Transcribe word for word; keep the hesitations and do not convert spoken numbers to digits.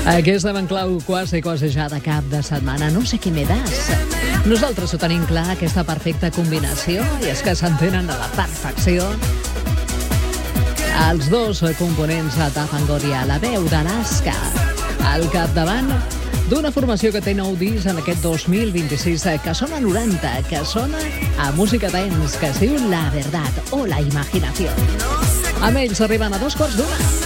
Aquí estem en clau quasi, quasi ja de cap de setmana. No sé qui me das. Nosaltres ho tenim clar, aquesta perfecta combinació, i és que s'entenen a la perfecció. Els dos components de Fangoria, la veu d'Alaska, al capdavant d'una formació que té nou discs en aquest dos mil vint-i-sis, que sona noranta, que sona a música dance, que es diu La Verdad o La Imaginación. Amb ells arriben a dos quarts d'una.